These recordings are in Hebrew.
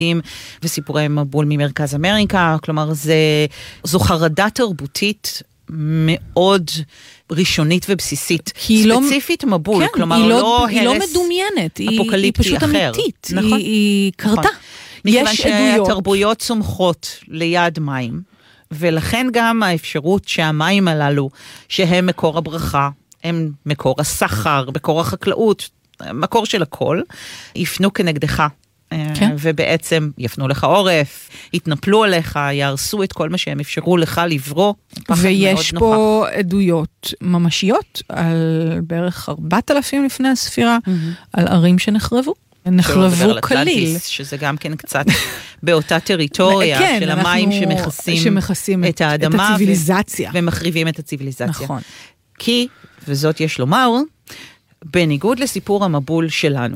וסיפורי מבול ממרכז אמריקה, כלומר זו חרדה תרבותית מאוד ראשונית ובסיסית, ספציפית מבול, כלומר לא הרס אפוקליפטי אחר. היא פשוט אמיתית, היא קרתה. מכיוון שהתרבויות צומחות ליד מים, ולכן גם האפשרות שהמים הללו, שהם מקור הברכה, הם מקור הסחר, מקור החקלאות, מקור של הכל, יפנו כנגדך. ובעצם יפנו לך עורף, יתנפלו עליך, יהרסו את כל מה שהם אפשרו לך לברוא. ויש פה עדויות ממשיות על בערך 4,000 לפני הספירה, על ערים שנחרבו. נחרבו כליל. שזה גם כן קצת באותה טריטוריה של המים שמכסים את האדמה. את הציביליזציה. ומחריבים את הציביליזציה. נכון. כי, וזאת יש לומר, בניגוד לסיפור המבול שלנו,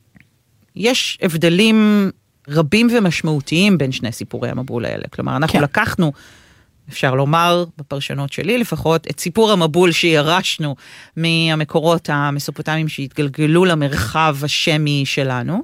יש הבדלים רבים ומשמעותיים בין שני סיפורי המבול האלה. כלומר, אנחנו לקחנו, אפשר לומר, בפרשנות שלי לפחות, את סיפור המבול שירשנו מהמקורות המסופוטמיים שהתגלגלו למרחב השמי שלנו,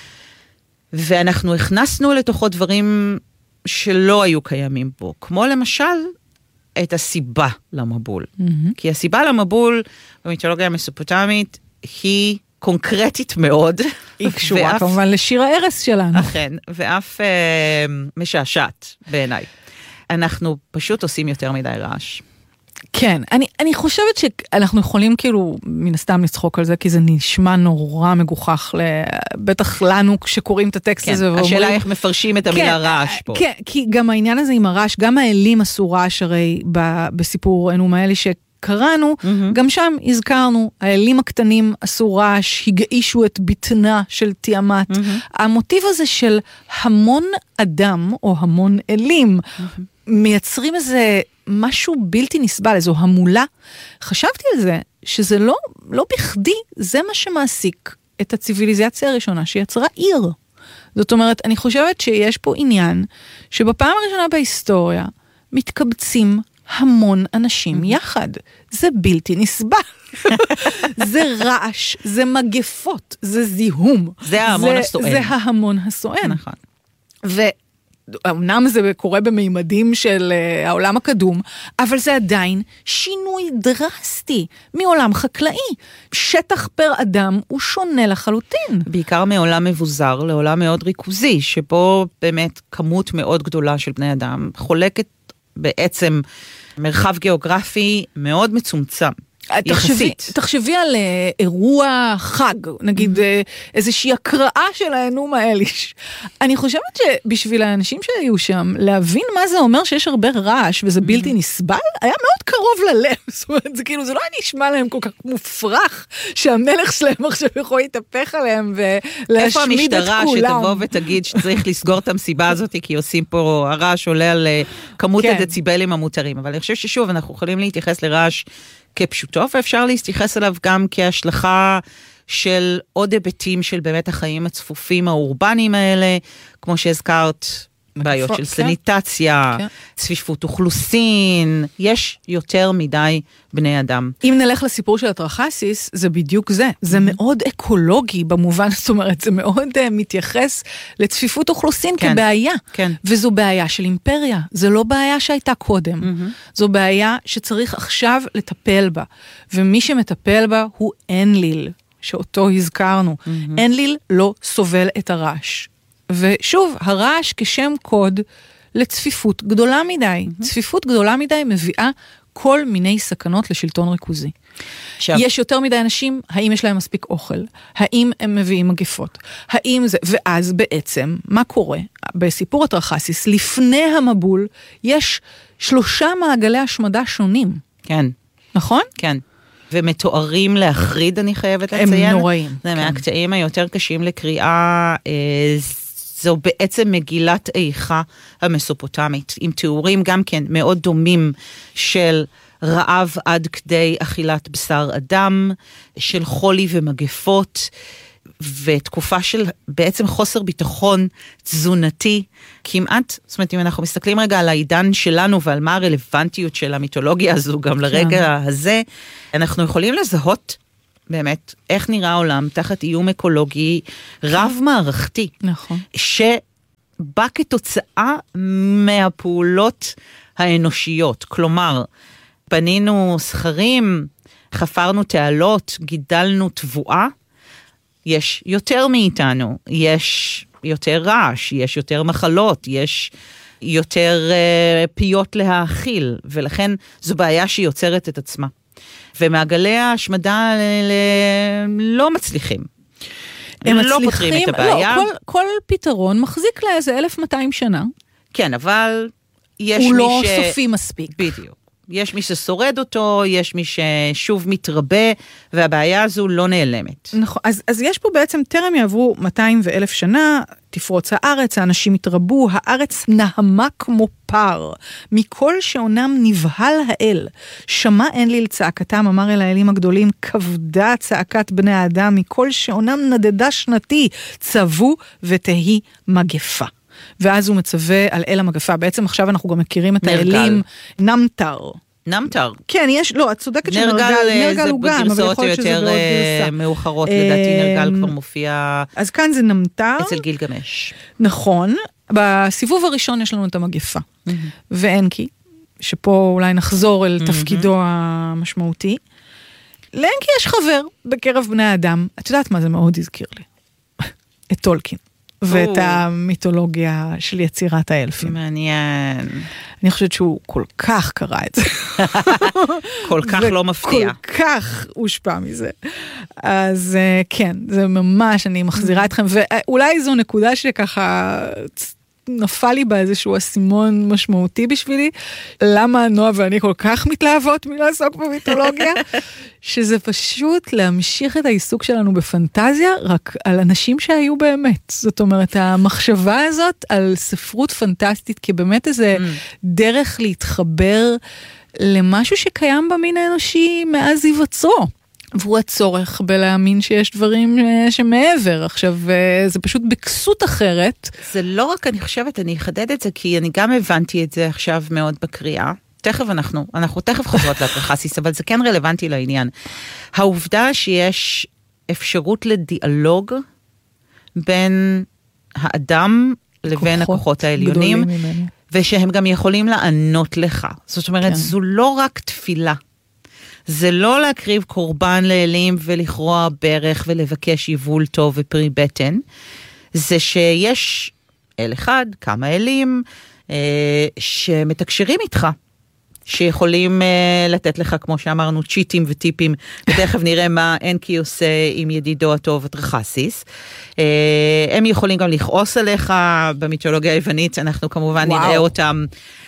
ואנחנו הכנסנו לתוכו דברים שלא היו קיימים בו, כמו למשל את הסיבה למבול. כי הסיבה למבול במיתולוגיה המסופוטמית היא קונקרטית מאוד. היא קשורה כמובן לשיר הערס שלנו. אכן, ואף משעשעת בעיניי. אנחנו פשוט עושים יותר מדי רעש. כן, אני חושבת שאנחנו יכולים כאילו מן הסתם לצחוק על זה, כי זה נשמע נורא מגוחך, בטח לנו כשקוראים את הטקסט הזה. כן, השאלה איך מפרשים את המילה רעש פה. כן, כי גם העניין הזה עם הרעש, גם האלים עשו רעש הרי בסיפור אנומה אלי שקראנו, גם שם הזכרנו, האלים הקטנים עשו רעש, הגעישו את בטנה של תיאמת. המוטיב הזה של המון אדם או המון אלים, מייצרים איזה משהו בלתי נסבל, איזו המולה. חשבתי על זה, שזה לא בכדי, זה מה שמעסיק את הציביליזציה הראשונה שיצרה עיר. זאת אומרת, אני חושבת שיש פה עניין, שבפעם הראשונה בהיסטוריה, מתקבצים המון אנשים יחד. זה בלתי נסבל. זה רעש, זה מגפות, זה זיהום. זה ההמון הסואן. זה ההמון הסואן. נכון. אמנם זה קורה במימדים של העולם הקדום, אבל זה עדיין שינוי דרסטי מעולם חקלאי. שטח פר אדם הוא שונה לחלוטין. בעיקר מעולם מבוזר לעולם מאוד ריכוזי, שבו באמת כמות מאוד גדולה של בני אדם חולקת בעצם מרחב גיאוגרפי מאוד מצומצם. תחשבי על אירוע חג, נגיד איזושהי הקראה של האנומה אליש. אני חושבת שבשביל האנשים שהיו שם, להבין מה זה אומר שיש הרבה רעש וזה בלתי נסבל, היה מאוד קרוב ללב. זאת אומרת, זה כאילו, זה לא היה נשמע להם כל כך מופרך, שהמלך שלהם עכשיו יכול להתהפך עליהם ולהשמיד את כולם. איפה המשטרה שתבוא ותגיד שצריך לסגור את המסיבה הזאת, כי עושים פה, הרעש עולה על כמות הדציבלים המותרים. אבל אני חושב ששוב, אנחנו יכולים להתייחס לרעש כפשוטו, ואפשר להתייחס אליו גם כהשלכה של עוד היבטים של באמת החיים הצפופים האורבניים האלה, כמו שהזכרת, בעיות של סניטציה, צפיפות אוכלוסין, יש יותר מדי בני אדם. אם נלך לסיפור של הטרחסיס, זה בדיוק זה. זה מאוד אקולוגי במובן, זאת אומרת, זה מאוד מתייחס לצפיפות אוכלוסין כבעיה. וזו בעיה של אימפריה. זה לא בעיה שהייתה קודם. זו בעיה שצריך עכשיו לטפל בה. ומי שמטפל בה הוא אנליל, שאותו הזכרנו. אנליל לא סובל את הרעש. ושוב, הרעש כשם קוד לצפיפות גדולה מדי. צפיפות גדולה מדי מביאה כל מיני סכנות לשלטון ריכוזי. יש יותר מדי אנשים, האם יש להם מספיק אוכל? האם הם מביאים מגפות? האם זה, ואז בעצם, מה קורה? בסיפור הטרחסיס, לפני המבול, יש 3 מעגלי השמדה שונים. כן. נכון? כן. ומתוארים להחריד, אני חייבת לציין. הם נוראים. זה מהקטעים היותר קשים לקריאה, זו בעצם מגילת איכה המסופוטמית, עם תיאורים גם כן מאוד דומים של רעב עד כדי אכילת בשר אדם, של חולי ומגפות, ותקופה של בעצם חוסר ביטחון תזונתי, כמעט, זאת אומרת, אם אנחנו מסתכלים רגע על העידן שלנו, ועל מה הרלוונטיות של המיתולוגיה הזו, גם לרגע הזה, אנחנו יכולים לזהות באמת, איך נראה העולם תחת איום אקולוגי רב מערכתי. נכון. בא כתוצאה מהפעולות האנושיות. כלומר, בנינו סכרים, חפרנו תעלות, גידלנו תבואה, יש יותר מאיתנו, יש יותר רעש, יש יותר מחלות, יש יותר פיות להאכיל, ולכן זו בעיה שיוצרת את עצמה. ומעגלי ההשמדה לא מצליחים. הם לא פותרים את הבעיה. לא, כל פתרון מחזיק לאיזה 1200 שנה. כן, אבל יש הוא מי לא סופי מספיק. בדיוק. יש מי ששורד אותו, יש מי ששוב מתרבה, והבעיה הזו לא נעלמת. נכון, אז יש פה בעצם, טרם יעברו 200 ו1,000 שנה, תפרוץ הארץ, האנשים התרבו, הארץ נהמה כמו פר, מכל שעונם נבהל האל. שמע אין לי לצעקתם, אמר אל האלים הגדולים, כבדה צעקת בני האדם, מכל שעונם נדדה שנתי, צבו ותהי מגפה. ואז הוא מצווה על אל המגפה. בעצם עכשיו אנחנו גם מכירים את האלים נמטר. נמטר. כן, יש, לא, את צודקת שנרגל הוא גם, אבל יכול להיות שזה בעוד גרסה. מאוחרות, לדעתי נרגל כבר מופיע. אז כאן זה נמטר. אצל גילגמש. נכון. בסיבוב הראשון יש לנו את המגפה. ואנקי, שפה אולי נחזור אל תפקידו המשמעותי. לאנקי יש חבר בקרב בני האדם. את יודעת מה זה מאוד הזכיר לי? את טולקין. ואת המיתולוגיה של יצירת האלפים. מעניין. אני חושבת שהוא כל כך קרא את זה. כל כך לא מפתיע. כל כך הושפע מזה. אז כן, זה ממש, אני מחזירה אתכם, ואולי זו נקודה שככה נפל לי בה איזשהו אסימון משמעותי בשבילי, למה נועה ואני כל כך מתלהבות מלעסוק במיתולוגיה, שזה פשוט להמשיך את העיסוק שלנו בפנטזיה, רק על אנשים שהיו באמת. זאת אומרת, המחשבה הזאת על ספרות פנטסטית, כבאמת איזה דרך להתחבר למשהו שקיים במין האנושי מאז היווצרו. והוא הצורך בלהאמין שיש דברים שמעבר. עכשיו, זה פשוט בקסות אחרת. זה לא רק, אני חושבת, אני אחדד את זה, כי אני גם הבנתי את זה עכשיו מאוד בקריאה. תכף אנחנו תכף חוזרות לפרחסיס, אבל זה כן רלוונטי לעניין. העובדה שיש אפשרות לדיאלוג בין האדם לבין הכוחות העליונים, ושהם גם יכולים לענות לך. זאת אומרת, זו לא רק תפילה. זה לא להקריב קורבן לאלים ולכרוע ברך ולבקש יבול טוב ופרי בטן, זה שיש אל אחד, כמה אלים, שמתקשרים איתך, שיכולים לתת לך, כמו שאמרנו, צ'יטים וטיפים, ותכף נראה מה אנקי עושה עם ידידו הטוב הטרחסיס. הם יכולים גם לכעוס עליך, במיתולוגיה היוונית, אנחנו כמובן נראה אותם,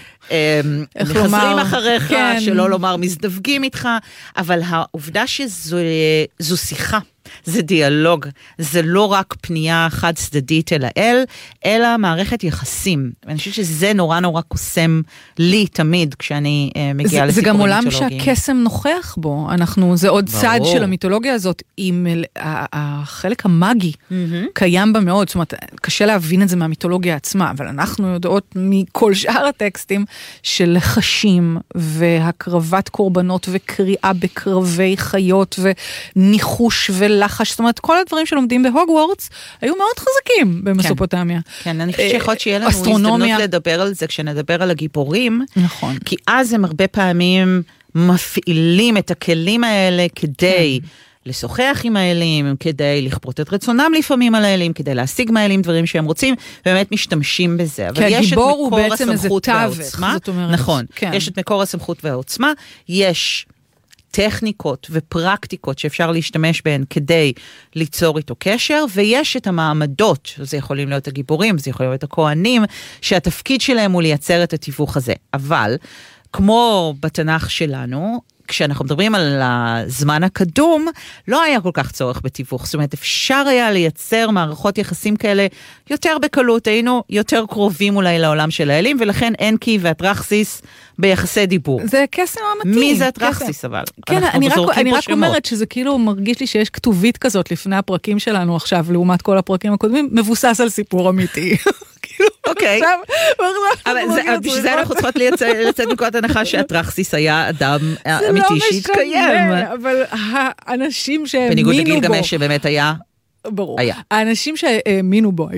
מחזרים אחריך, שלא לומר מזדווגים איתך, אבל העובדה שזו שיחה, זה דיאלוג, זה לא רק פנייה חד צדדית אל האל, אלא מערכת יחסים. ואני חושבת שזה נורא נורא קוסם לי תמיד כשאני מגיעה לסיפורים מיתולוגיים. זה גם עולם שהקסם נוכח בו, זה עוד צד של המיתולוגיה הזאת, עם החלק המאגי קיים בה מאוד, זאת אומרת, קשה להבין את זה מהמיתולוגיה עצמה, אבל אנחנו יודעות מכל שאר הטקסטים של לחשים והקרבת קורבנות וקריאה בקרבי חיות וניחוש ולחש, זאת אומרת, כל הדברים שלומדים בהוגוורטס היו מאוד חזקים במסופוטמיה. כן, אני חושבת שיכול שיהיה לנו הזדמנות לדבר על זה כשנדבר על הגיבורים. נכון. כי אז הם הרבה פעמים מפעילים את הכלים האלה כדי לשוחח עם האלים, כדי לכפות את רצונם לפעמים על האלים, כדי להשיג מהאלים דברים שהם רוצים, ובאמת משתמשים בזה. אבל יש את מקור הסמכות והעוצמה. נכון. יש את מקור הסמכות והעוצמה, יש טכניקות ופרקטיקות שאפשר להשתמש בהן כדי ליצור איתו קשר, ויש את המעמדות, זה יכולים להיות הגיבורים, זה יכולים להיות הכהנים, שהתפקיד שלהם הוא לייצר את התיווך הזה. אבל, כמו בתנ"ך שלנו, כשאנחנו מדברים על הזמן הקדום, לא היה כל כך צורך בתיווך. זאת אומרת, אפשר היה לייצר מערכות יחסים כאלה יותר בקלות, היינו יותר קרובים אולי לעולם של האלים, ולכן אנקי והטרחסיס ביחסי דיבור. זה קסם אמיתי. מי זה הטרחסיס אבל? כן, אני רק אומרת שזה כאילו מרגיש לי שיש כתובית כזאת לפני הפרקים שלנו עכשיו, לעומת כל הפרקים הקודמים, מבוסס על סיפור אמיתי. אוקיי. אבל בשביל זה אנחנו צריכות לצאת מנקודת הנחה שהטרחסיס היה אדם אמיתי שהתקיים. אבל האנשים שהאמינו בו... בניגוד לגילגמש שבאמת היה... ברור. האנשים שהאמינו בו היו.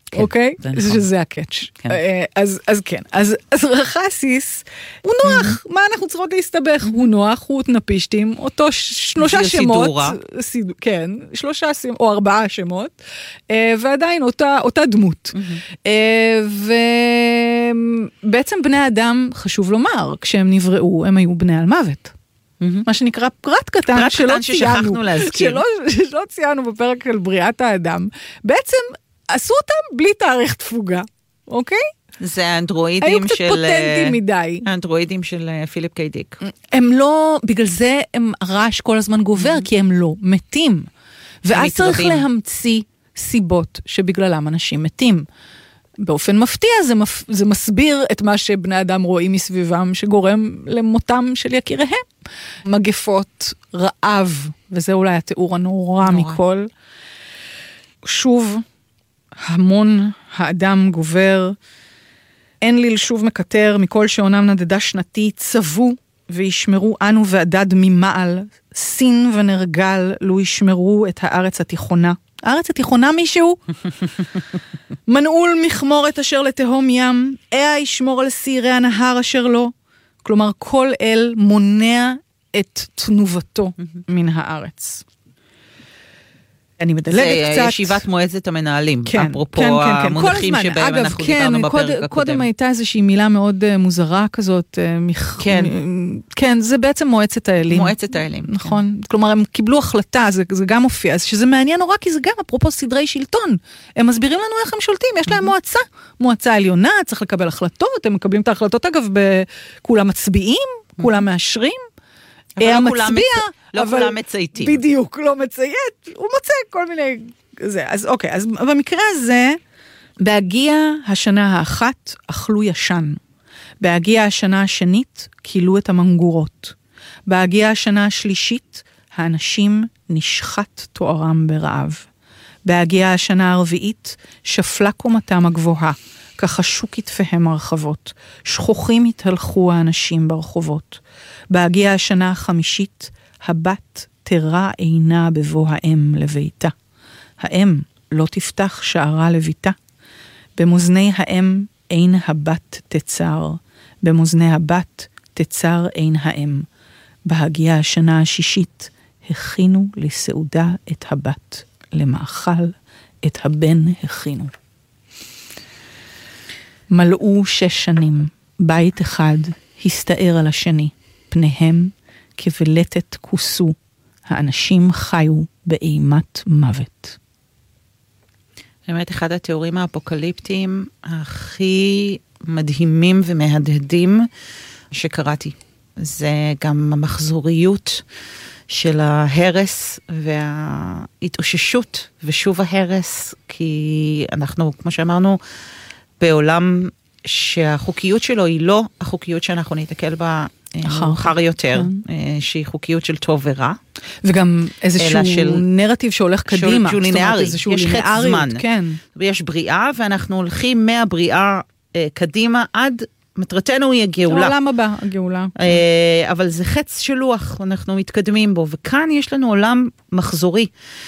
אוקיי? שזה הקאץ'. אז כן. אז רחסיס, הוא נוח. מה אנחנו צריכות להסתבך? הוא נוח, הוא אתנפישטים, אותו 3 שמות. כן, 3 או 4 שמות, ועדיין אותה דמות. ובעצם בני אדם, חשוב לומר, כשהם נבראו, הם היו בני על מוות. מה שנקרא פרט קטן שלא ציינו בפרק של בריאת האדם, בעצם עשו אותם בלי תאריך תפוגה, אוקיי? זה האנדרואידים היו קצת פוטנטים מדי. האנדרואידים של פיליפ קיי דיק. הם לא, בגלל זה הרעש כל הזמן גובר, כי הם לא מתים. ואז צריך להמציא סיבות שבגללם אנשים מתים. באופן מפתיע זה מסביר את מה שבני אדם רואים מסביבם, שגורם למותם של יקיריהם. מגפות, רעב, וזה אולי התיאור הנורא מכל. שוב, המון האדם גובר, אין לי לשוב מקטר, מכל שעונם נדדה שנתי, צבו וישמרו אנו ועדד ממעל, סין ונרגל, לו ישמרו את הארץ התיכונה. הארץ התיכונה מישהו? מנעול מכמורת אשר לתהום ים, ישמור על סירי הנהר אשר לו. כלומר, כל אל מונע את תנובתו מן הארץ. אני מדלגת קצת. זה ישיבת מועצת המנהלים, אפרופו המונחים שבהם אנחנו דיברנו בפרק הקודם. קודם הייתה איזושהי מילה מאוד מוזרה כזאת, כן, זה בעצם מועצת האלים. מועצת האלים. נכון, כלומר הם קיבלו החלטה, זה גם מופיע, אז שזה מעניין נורא, כי זה גם אפרופו סדרי שלטון. הם מסבירים לנו איך הם שולטים, יש להם מועצה עליונה, צריך לקבל החלטות, הם מקבלים את ההחלטות אגב, כולם מצביעים, כולם מאשרים. לא כולם מצייתים. בדיוק, לא מציית, הוא מוצא כל מיני... אז אוקיי, אז במקרה הזה, בהגיע השנה האחת, אכלו ישן. בהגיע השנה השנית, קילו את המנגורות. בהגיע השנה השלישית, האנשים נשחט תוארם ברעב. בהגיע השנה הרביעית, שפלה קומתם הגבוהה, כחשו כתפיהם הרחבות. שכוחים התהלכו האנשים ברחובות. בהגיע השנה החמישית, הבת תרע עינה בבוא האם לביתה. האם לא תפתח שערה לביתה. במוזני האם אין הבת תצר. במוזני הבת תצר אין האם. בהגיע השנה השישית, הכינו לסעודה את הבת. למאכל את הבן הכינו. מלאו 6 שנים, בית אחד הסתער על השני, פניהם כבלטת כוסו, האנשים חיו באימת מוות. באמת אחד התיאורים האפוקליפטיים הכי מדהימים ומהדהדים שקראתי. זה גם המחזוריות של ההרס וההתאוששות ושוב ההרס, כי אנחנו, כמו שאמרנו, בעולם שהחוקיות שלו היא לא החוקיות שאנחנו נתקל בה מאוחר יותר, שהיא חוקיות של טוב ורע. וגם איזשהו נרטיב שהולך קדימה. שהוא לינארי, יש חץ זמן. ויש בריאה, ואנחנו הולכים מהבריאה קדימה עד מטרתנו היא הגאולה. העולם הבא, הגאולה. אבל זה חץ של לוח, אנחנו מתקדמים בו, וכאן יש לנו עולם מחזורי,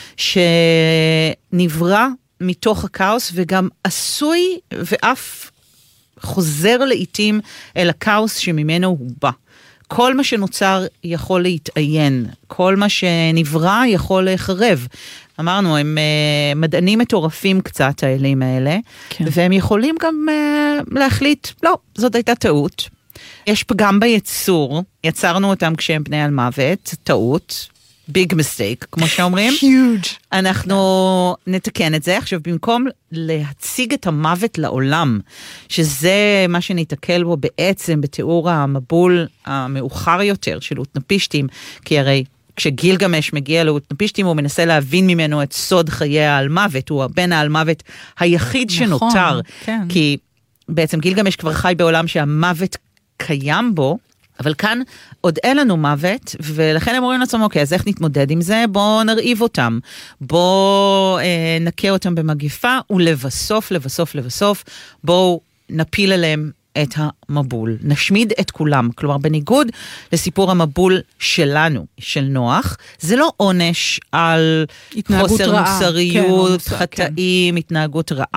שנברא מתוך הכאוס, וגם עשוי ואף חוזר לעתים אל הכאוס שממנו הוא בא. כל מה שנוצר יכול להתעיין, כל מה שנברא יכול להחרב. אמרנו, הם מדענים מטורפים קצת האלים האלה, כן. והם יכולים גם להחליט, לא, זאת הייתה טעות. יש פגם ביצור, יצרנו אותם כשהם בני על מוות, טעות, ביג מסטייק, כמו שאומרים. Huge. אנחנו נתקן את זה. עכשיו, במקום להציג את המוות לעולם, שזה מה שניתקל בו בעצם בתיאור המבול המאוחר יותר של אוטנפישטים, כי הרי כשגילגמש מגיע לאוטנפישטים, הוא מנסה להבין ממנו את סוד חיי העל מוות, הוא הבן העל מוות היחיד שנותר, כן. כי בעצם גילגמש כבר חי בעולם שהמוות קיים בו, אבל כאן עוד אין לנו מוות, ולכן הם אומרים לעצמם, אוקיי, אז איך נתמודד עם זה? בואו נרעיב אותם, בואו נקה אותם במגפה, ולבסוף, בואו נפיל עליהם את המבול, נשמיד את כולם. כלומר, בניגוד לסיפור המבול שלנו, של נוח, זה לא עונש על חוסר מוסריות, חטאים, התנהגות רעה,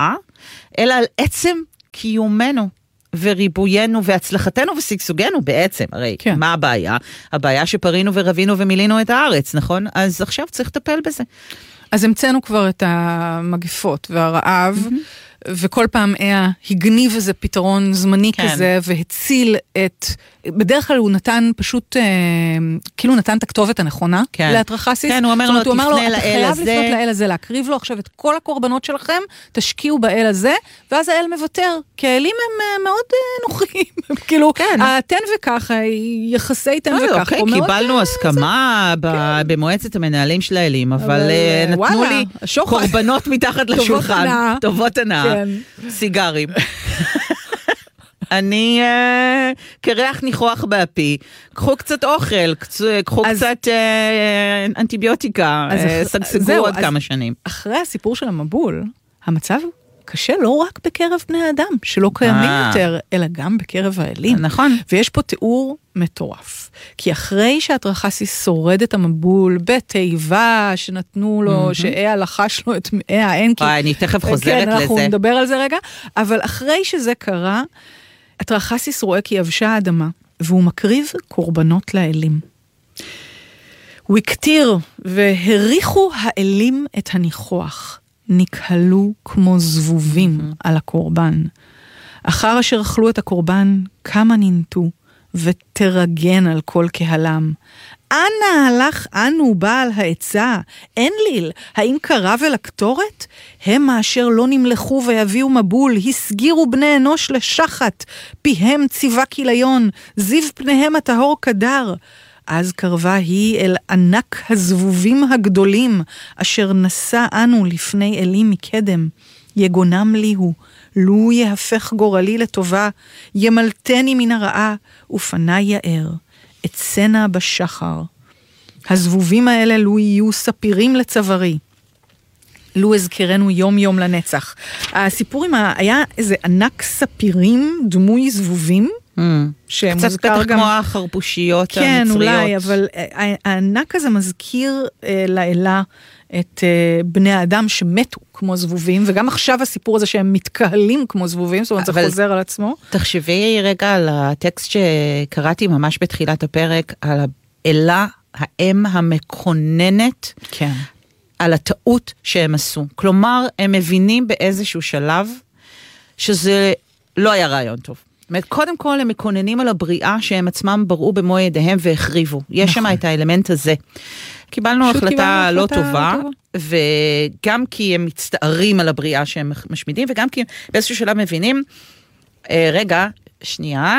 אלא על עצם קיומנו וריבוינו והצלחתנו ושגשוגנו בעצם. הרי כן. מה הבעיה? הבעיה שפרינו ורבינו ומילינו את הארץ, נכון? אז עכשיו צריך לטפל בזה. אז המצאנו כבר את המגפות והרעב, וכל פעם הגניב איזה פתרון זמני כן. כזה, והציל את... בדרך כלל הוא נתן פשוט, כאילו נתן את הכתובת הנכונה כן. לאטרחסיס. כן, הוא אומר לו, תפנה לאל הזה. אתה חייב לפנות לאל הזה, להקריב לו עכשיו את כל הקורבנות שלכם, תשקיעו באל הזה, ואז האל מוותר, כי האלים הם מאוד נוחים. כאילו, כן. תן וככה, יחסי תן וככה. אוקיי, קיבלנו הסכמה במועצת המנהלים של האלים, אבל נתנו לי קורבנות מתחת לשולחן. טובות הנאה. סיגרים. אני קרח ניחוח באפי, קחו קצת אוכל, קחו קצת אנטיביוטיקה, סגסגו עוד כמה שנים. אחרי הסיפור של המבול, המצב קשה לא רק בקרב בני האדם, שלא קיימים יותר, אלא גם בקרב האלים. נכון. ויש פה תיאור מטורף. כי אחרי שהאטרחסיס שורד את המבול בתיבה שנתנו לו, שאה לחש לו את האנקי. אני תכף חוזרת לזה. כן, אנחנו נדבר על זה רגע. אבל אחרי שזה קרה, אטרחסיס רואה כי יבשה האדמה, והוא מקריב קורבנות לאלים. הוא הקטיר, והריחו האלים את הניחוח. נקהלו כמו זבובים על הקורבן. אחר אשר אכלו את הקורבן, כמה ננטו, ותרגן על כל קהלם. אנה הלך אנו בעל העצה, אין ליל, האם קרב אל הקטורת? הם אשר לא נמלכו ויביאו מבול, הסגירו בני אנוש לשחת, פיהם ציווה כיליון, זיו פניהם הטהור קדר. אז קרבה היא אל ענק הזבובים הגדולים, אשר נשא אנו לפני אלים מקדם. יגונם לי הוא, לו יהפך גורלי לטובה, ימלטני מן הרעה, ופני יאר, אצנה בשחר. הזבובים האלה לו יהיו ספירים לצווארי, לו אזכרנו יום יום לנצח. הסיפור היה איזה ענק ספירים, דמוי זבובים, קצת פתח גם כמו החרפושיות המצריות. כן, אולי, אבל הענק הזה מזכיר לאלה את בני האדם שמתו כמו זבובים, וגם עכשיו הסיפור הזה שהם מתקהלים כמו זבובים, זאת אומרת, זה חוזר על עצמו. תחשבי רגע על הטקסט שקראתי ממש בתחילת הפרק, על האלה, האם המקוננת, כן. על הטעות שהם עשו. כלומר, הם מבינים באיזשהו שלב, שזה לא היה רעיון טוב. זאת אומרת, קודם כל הם מקוננים על הבריאה שהם עצמם בראו במו ידיהם והחריבו. יש שם את האלמנט הזה. קיבלנו החלטה לא טובה, וגם כי הם מצטערים על הבריאה שהם משמידים, וגם כי באיזשהו שלב מבינים, רגע, שנייה,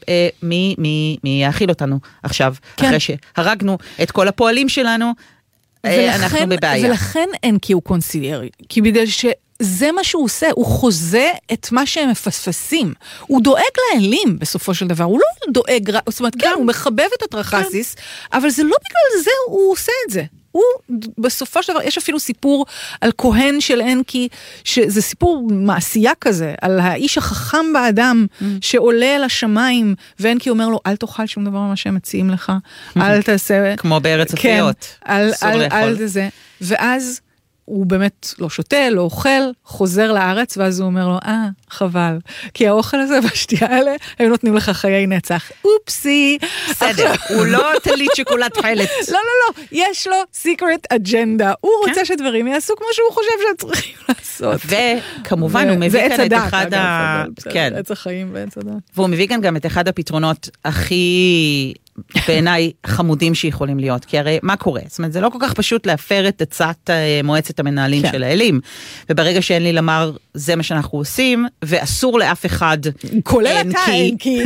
מי יאכיל אותנו עכשיו, אחרי שהרגנו את כל הפועלים שלנו, אנחנו בבעיה. ולכן אין כי הוא קונסיליארי, כי בגלל זה מה שהוא עושה, הוא חוזה את מה שהם מפספסים. הוא דואג לאלים בסופו של דבר, הוא לא דואג, זאת אומרת, כן, הוא מחבב את אטרחסיס, אבל זה לא בגלל זה הוא עושה את זה. הוא בסופו של דבר, יש אפילו סיפור על כהן של אנקי, שזה סיפור מעשייה כזה, על האיש החכם באדם, שעולה אל השמיים, ואנקי אומר לו, אל תאכל שום דבר מה שהם מציעים לך, אל תעשה... כמו בארץ הפיות. כן, אל תזה. ואז... הוא באמת לא שותה, לא אוכל, חוזר לארץ, ואז הוא אומר לו, חבל, כי האוכל הזה והשתייה האלה, הם נותנים לך חיי נצח. אופסי. בסדר, הוא לא תליט שיקולת חילת. לא, יש לו secret agenda. הוא רוצה שדברים יעשו כמו שהוא חושב שהם צריכים לעשות. וכמובן, הוא מביא כאן את אחד כן. עץ החיים ועץ הדת. והוא מביא כאן גם את אחד הפתרונות הכי... בעיניי חמודים שיכולים להיות, כי הרי מה קורה? זאת אומרת, זה לא כל כך פשוט להפר את עצת מועצת המנהלים של האלים, וברגע שאין לי למר, זה מה שאנחנו עושים, ואסור לאף אחד, כולל אתה, אנקי.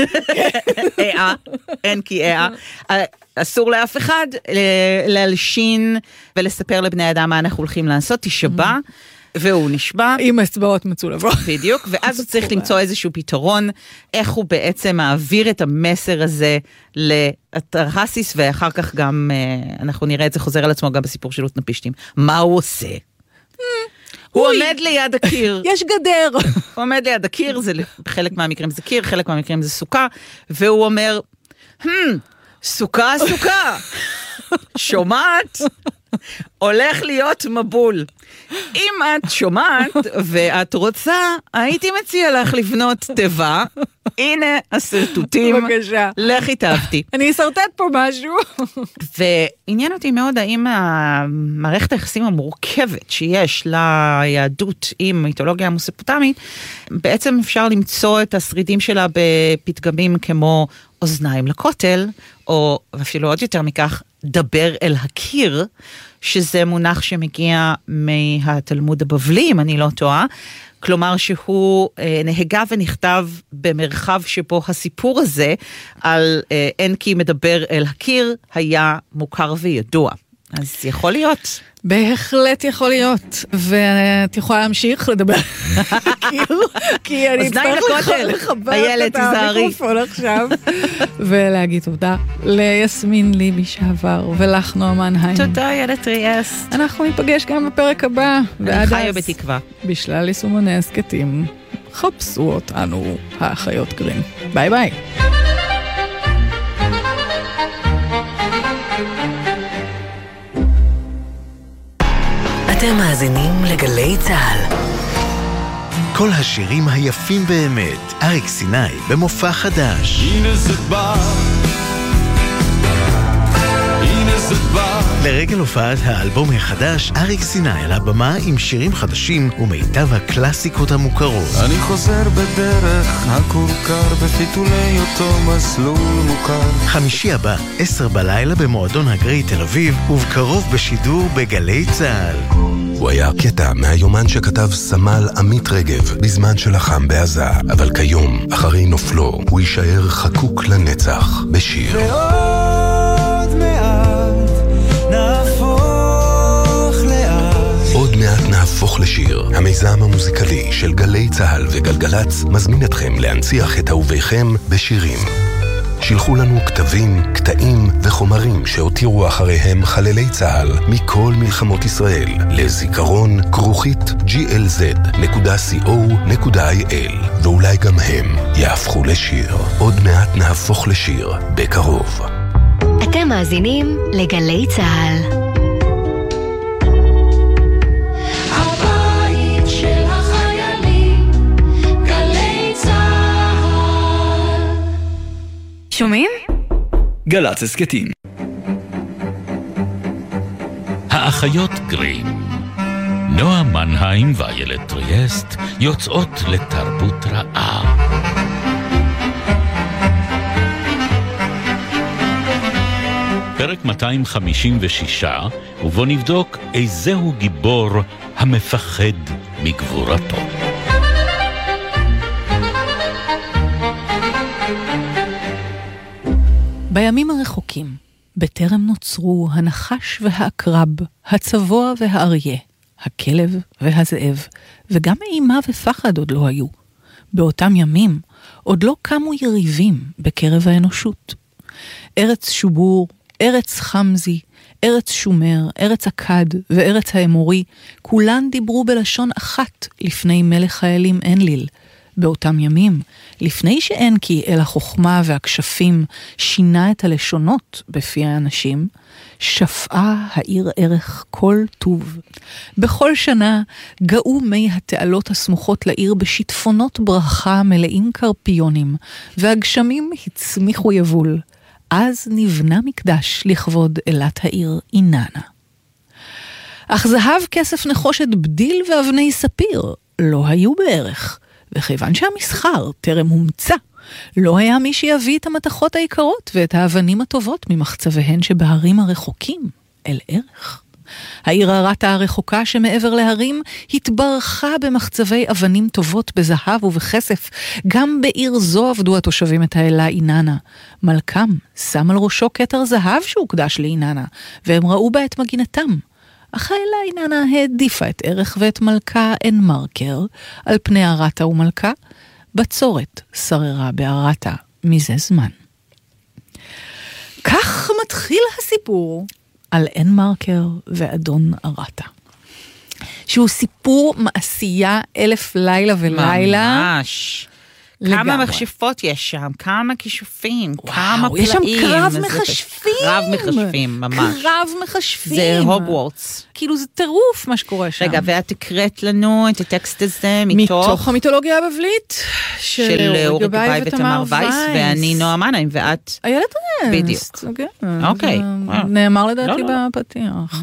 אנקי, אסור לאף אחד להלשין ולספר לבני אדם מה אנחנו הולכים לעשות, תשבע, והוא נשבע. עם אצבעות מצולבות. בדיוק, ואז הוא צריך למצוא איזשהו פתרון, איך הוא בעצם מעביר את המסר הזה לאטרחסיס, ואחר כך גם, אנחנו נראה את זה חוזר על עצמו גם בסיפור של אוטנפישטים. מה הוא עושה? הוא עומד ליד הקיר. יש גדר. הוא עומד ליד הקיר, חלק מהמקרים זה קיר, חלק מהמקרים זה סוכה, והוא אומר, סוכה. שומעת? הולך להיות מבול. אם את שומעת ואת רוצה, הייתי מציע לך לבנות תיבה. הנה הסרטוטים. בבקשה. לכי תאהבתי. אני אסרטט פה משהו. ועניין אותי מאוד האם המערכת היחסים המורכבת שיש ליהדות עם מיתולוגיה המסופוטמית, בעצם אפשר למצוא את השרידים שלה בפתגמים כמו אוזניים לכותל, או אפילו עוד יותר מכך, דבר אל הקיר, שזה מונח שמגיע מהתלמוד הבבלי, אם אני לא טועה, כלומר שהוא נהגה ונכתב במרחב שבו הסיפור הזה על אין כי מדבר אל הקיר היה מוכר וידוע. אז יכול להיות. בהחלט יכול להיות, ואת יכולה להמשיך לדבר כי אני אצטרך לחבר את המיקרופון עכשיו, ולהגיד תודה ליסמין ליבי שעבר, ולך נועה מנהיים. תודה איילת טריאסט. אנחנו ניפגש גם בפרק הבא, אני חיה בתקווה. בשלל יישומוני הסקטים, חפשו אותנו, האחיות גרין. ביי ביי. אתם מאזינים לגלי צהל. כל השירים היפים באמת, אריק סיני במופע חדש. הנה זה בא, הנה זה בא. לרגל הופעת האלבום החדש, אריק סיני על הבמה עם שירים חדשים ומיטב הקלאסיקות המוכרות. אני חוזר בדרך הכורכר בפיתולי אותו מסלול מוכר. חמישי הבא, 10 בלילה במועדון הגרי תל אביב, ובקרוב בשידור בגלי צהל. הוא היה קטע מהיומן שכתב סמל עמית רגב בזמן שלחם בעזה, אבל כיום, אחרי נופלו, הוא יישאר חקוק לנצח בשיר. ועוד מעט נהפוך לאט. עוד מעט נהפוך לשיר. המיזם המוזיקלי של גלי צהל וגלגלץ מזמין אתכם להנציח את אהוביכם בשירים. שילחו לנו כתבים, קטעים וחומרים שהותירו אחריהם חללי צהל מכל מלחמות ישראל לזיכרון @glz.co.il, ואולי גם הם יהפכו לשיר. עוד מעט נהפוך לשיר בקרוב. אתם מאזינים לגלי צהל. הבית של החיילים, גלי צהל. שומעים? גל"צ הסכתים. האחיות גרים, נועה מנהיים ואיילת טריאסט יוצאות לתרבות רעה. פרק 256, ובו נבדוק איזהו גיבור המפחד מגבורתו. בימים הרחוקים, בטרם נוצרו הנחש והעקרב, הצבוע והאריה, הכלב והזאב, וגם אימה ופחד עוד לא היו. באותם ימים עוד לא קמו יריבים בקרב האנושות. ארץ שובור, ארץ חמזי, ארץ שומר, ארץ הקד וארץ האמורי, כולן דיברו בלשון אחת לפני מלך האלים אנליל. באותם ימים, לפני שאין כי אל החוכמה והכשפים שינה את הלשונות בפי האנשים, שפעה העיר ערך כל טוב. בכל שנה גאו מי התעלות הסמוכות לעיר בשטפונות ברכה מלאים קרפיונים, והגשמים הצמיחו יבול. אז נבנה מקדש לכבוד אלת העיר איננה. אך זהב, כסף, נחושת, בדיל ואבני ספיר לא היו בערך, וכיוון שהמסחר טרם הומצא, לא היה מי שיביא את המתכות העיקרות ואת האבנים הטובות ממחצביהן שבהרים הרחוקים אל ערך. העיר הרתה הרחוקה שמעבר להרים התברכה במחצבי אבנים טובות בזהב ובכסף. גם בעיר זו עבדו התושבים את האלה איננה. מלכם שם על ראשו כתר זהב שהוקדש לאיננה, והם ראו בה את מגינתם. אך האלה איננה העדיפה את ערך ואת מלכה אין מרקר על פני הרתה ומלכה. בצורת שררה בהרתה מזה זמן. כך מתחיל הסיפור על אין מרקר ואדון הרתה, שהוא סיפור מעשייה 1000 לילה ולילה. ממש. כמה מכשפות יש שם, כמה כישופים, כמה פלאים. יש שם קרב מכשפים. קרב מכשפים, ממש. קרב מכשפים. זה הוגוורטס. כאילו זה טירוף מה שקורה שם. רגע, ואת הקראת לנו את הטקסט הזה מתוך המיתולוגיה הבבלית של אורי גבאי ותמר וייס, ואני נועה מנהיים, ואת... איילת רנס. בדיוק. אוקיי. נאמר לדעתי בפתיח.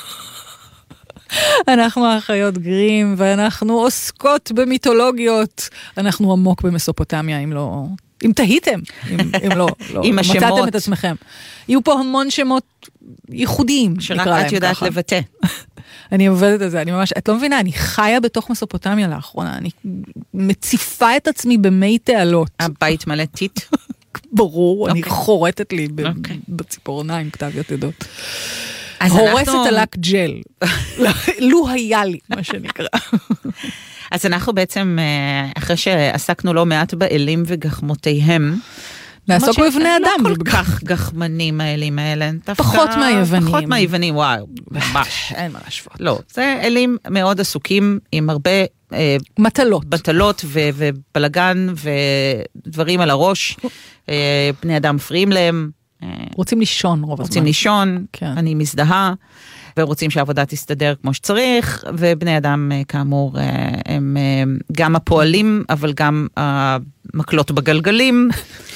אנחנו האחיות גרים, ואנחנו עוסקות במיתולוגיות. אנחנו עמוק במסופוטמיה, אם תהיתם, אם לא מצאתם את עצמכם. יהיו פה המון שמות ייחודיים. שרק את יודעת לבטא. אני עובדת על זה, אני ממש, את לא מבינה, אני חיה בתוך מסופוטמיה לאחרונה, אני מציפה את עצמי במי תעלות. הבית מלא טיט? ברור, אני חורטת לי בציפורניים כתב יתדות. הורסת עלק ג'ל. לו היה לי, מה שנקרא. אז אנחנו בעצם, אחרי שעסקנו לא מעט באלים וגחמותיהם, נעסוק בבני אדם. לא כל כך גחמנים האלים האלה. פחות מהיוונים. פחות מהיוונים, וואו, ממש. אין מה להשוות. לא, זה אלים מאוד עסוקים עם הרבה מטלות ובלגן ודברים על הראש. בני אדם מפריעים להם. רוצים לישון רוב הזמן. רוצים לישון, אני מזדהה, ורוצים שהעבודה תסתדר כמו שצריך, ובני אדם כאמור הם גם הפועלים, אבל גם המקלות בגלגלים,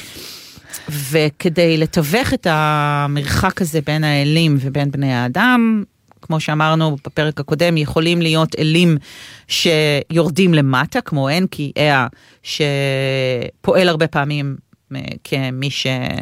וכדי לתווך את המרחק הזה בין האלים ובין בני האדם, כמו שאמרנו בפרק הקודם, יכולים להיות אלים שיורדים למטה, כמו אנקי, שפועל הרבה פעמים כמי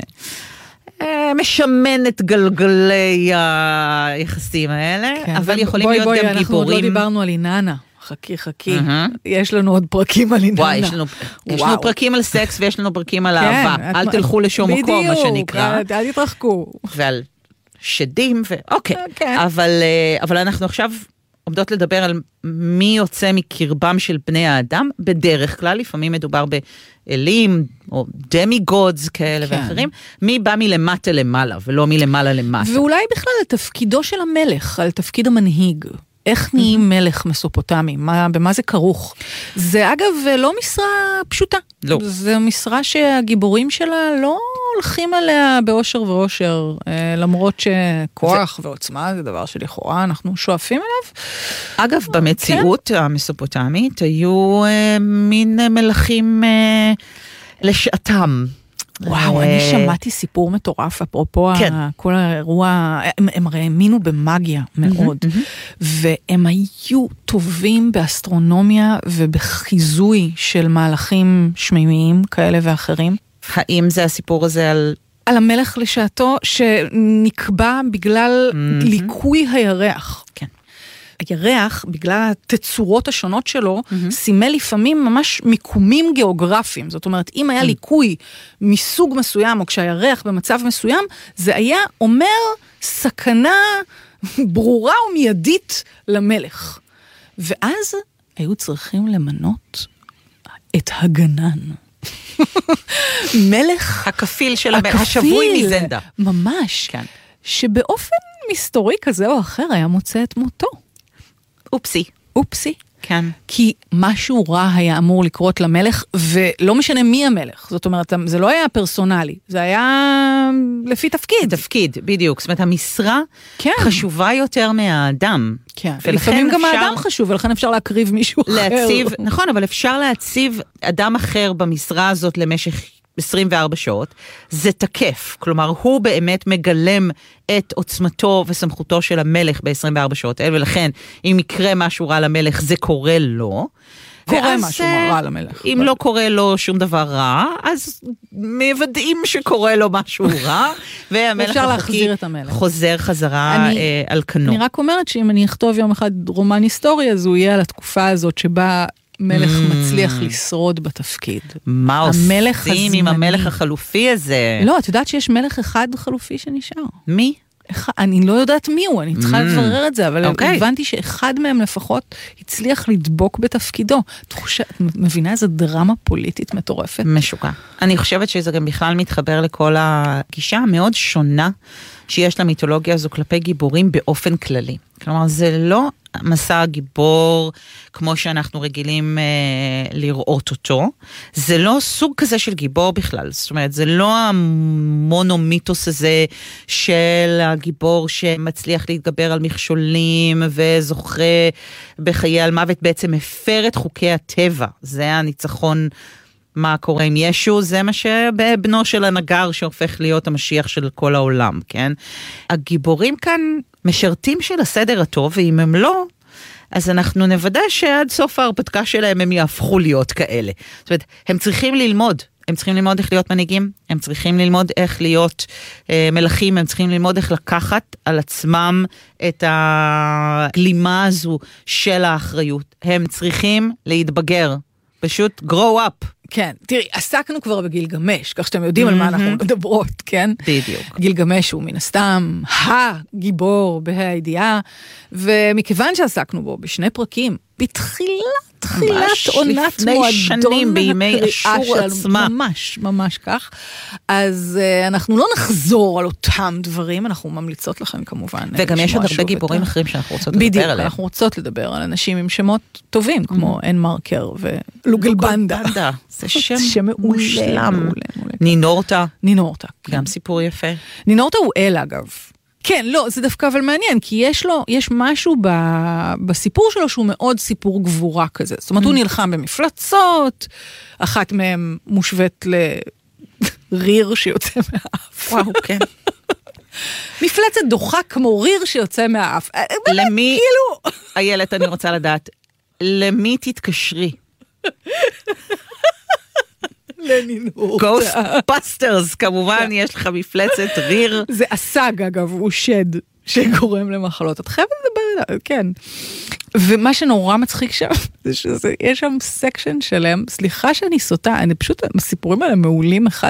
משמן את גלגלי היחסים האלה, אבל יכולים להיות גם גיבורים. אנחנו עוד לא דיברנו על איננה. חכי. יש לנו עוד פרקים על איננה. וואי, יש לנו פרקים על סקס ויש לנו פרקים על אהבה. אל תלכו לשום מקום, מה שנקרא. בדיוק, אל תתרחקו. ועל שדים, אוקיי. אבל אנחנו עכשיו עומדות לדבר על מי יוצא מקרבם של בני האדם, בדרך כלל, לפעמים מדובר באלים, או דמי-גודס כאלה ואחרים, מי בא מלמטה למעלה, ולא מלמעלה למטה. ואולי בכלל על תפקידו של המלך, על תפקיד המנהיג. איך נהיים מלך מסופוטמי? במה זה כרוך? זה אגב לא משרה פשוטה. לא. זה משרה שהגיבורים שלה לא הולכים עליה באושר ואושר, למרות שכוח ועוצמה זה דבר שלכאורה אנחנו שואפים אליו. אגב, במציאות המסופוטמית היו מין מלכים לשעתם. וואו, אני שמעתי סיפור מטורף, אפרופו כל האירוע, הם הרי האמינו במאגיה מאוד, והם היו טובים באסטרונומיה ובחיזוי של מהלכים שמימיים כאלה ואחרים. האם זה הסיפור הזה על המלך לשעתו, שנקבע בגלל ליקוי הירח. כן. הירח, בגלל התצורות השונות שלו, סימל לפעמים ממש מיקומים גיאוגרפיים. זאת אומרת, אם היה ליקוי מסוג מסוים, או כשהירח במצב מסוים, זה היה אומר סכנה ברורה ומיידית למלך. ואז היו צריכים למנות את הגנן. מלך הכפיל של השבוי מזנדה. ממש. כן. שבאופן מסתורי כזה או אחר היה מוצא את מותו. אופסי. כן. כי משהו רע היה אמור לקרות למלך, ולא משנה מי המלך. זאת אומרת, זה לא היה פרסונלי, זה היה לפי תפקיד. תפקיד, בדיוק. זאת אומרת, המשרה חשובה יותר מהאדם. כן. ולפעמים גם האדם חשוב, ולכן אפשר להקריב מישהו אחר. נכון, אבל אפשר להציב אדם אחר במשרה הזאת למשך 24 שעות, זה תקף, כלומר הוא באמת מגלם את עוצמתו וסמכותו של המלך ב-24 שעות, ולכן אם יקרה משהו רע למלך זה קורה לו, קורה משהו רע למלך. אם לא קורה לו שום דבר רע, אז מוודאים שקורה לו משהו רע, והמלך החוקי חוזר חזרה על כנו. אני רק אומרת שאם אני אכתוב יום אחד רומן היסטורי, אז הוא יהיה על התקופה הזאת שבה מלך מצליח לשרוד בתפקיד. מה עושים עם המלך החלופי הזה? לא, את יודעת שיש מלך אחד חלופי שנשאר. מי? אני לא יודעת מי הוא, אני צריכה לברר את זה, אבל הבנתי שאחד מהם לפחות הצליח לדבוק בתפקידו. את מבינה איזו דרמה פוליטית מטורפת? משוקע. אני חושבת שזה גם בכלל מתחבר לכל הגישה המאוד שונה שיש למיתולוגיה הזו כלפי גיבורים באופן כללי. כלומר, זה לא מסע הגיבור כמו שאנחנו רגילים לראות אותו. זה לא סוג כזה של גיבור בכלל. זאת אומרת, זה לא המונומיתוס הזה של הגיבור שמצליח להתגבר על מכשולים וזוכה בחיי על מוות, בעצם מפר את חוקי הטבע. זה הניצחון. מה קורה עם ישו, זה מה שבנו של הנגר שהופך להיות המשיח של כל העולם, כן? הגיבורים כאן משרתים של הסדר הטוב, ואם הם לא, אז אנחנו נוודא שעד סוף ההרפתקה שלהם הם יהפכו להיות כאלה. זאת אומרת, הם צריכים ללמוד. הם צריכים ללמוד איך להיות מנהיגים, הם צריכים ללמוד איך להיות מלכים, הם צריכים ללמוד איך לקחת על עצמם את הגלימה הזו של האחריות. הם צריכים להתבגר. פשוט grow up. כן, תראי, עסקנו כבר בגילגמש, כך שאתם יודעים על מה אנחנו מדברות, כן? בדיוק. גילגמש הוא מן הסתם הגיבור בהידיעה, ומכיוון שעסקנו בו בשני פרקים, בתחילת עונת מועדון בימי אשור עצמה. ממש כך. אז אנחנו לא נחזור על אותם דברים, אנחנו ממליצות לכם כמובן. וגם יש עוד הרבה גיבורים אחרים שאנחנו רוצות לדבר עליהם. בדיוק, אנחנו רוצות לדבר על אנשים עם שמות טובים, כמו אין מרקר ולוגלבנדה. זה שם מושלם. נינורטה. גם סיפור יפה. נינורטה הוא אל אגב. כן, לא, זה דווקא אבל מעניין, כי יש משהו בסיפור שלו שהוא מאוד סיפור גבורה כזה. זאת אומרת, הוא נלחם במפלצות, אחת מהן מושווית לריר שיוצא מהאף. וואו, כן. מפלצת דוחה כמו ריר שיוצא מהאף. למי, איילת, אני רוצה לדעת, למי תתקשרי? גוסטבאסטרס, כמובן יש לך מפלצת ריר. זה אסג אגב, הוא שד שגורם למחלות. את חייבת לדבר עליו, כן. ומה שנורא מצחיק שם, זה שיש שם סקשן שלם, סליחה שאני סוטה, אני פשוט, הסיפורים האלה מעולים אחד,